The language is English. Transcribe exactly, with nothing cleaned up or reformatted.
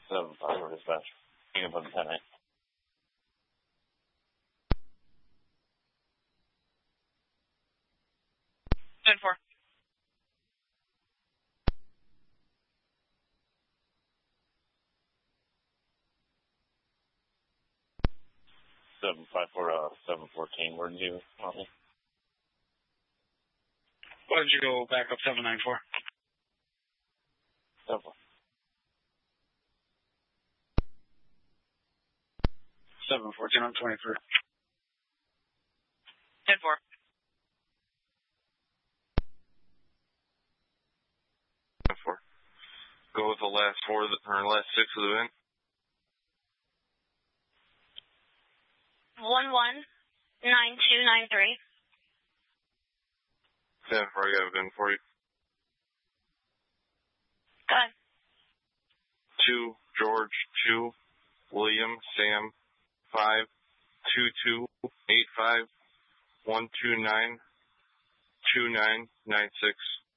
seven five for dispatch. Hang up on the ten eight. ten four. seven five four, uh, seven fourteen, where did you want me? Why did you go back up seven nine four? seven four. seven fourteen on twenty-three. ten four. ten four. Go with the last four, of the, or last six of the event. One one nine two nine three. ten four, I got a VIN for you. Go ahead. Two George two William Sam five two two eight five one two nine two nine nine six.